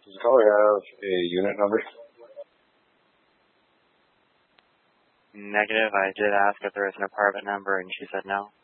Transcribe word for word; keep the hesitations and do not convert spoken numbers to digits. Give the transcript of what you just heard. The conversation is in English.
Does the caller have a unit number? Negative. I did ask if there was an apartment number, and she said no.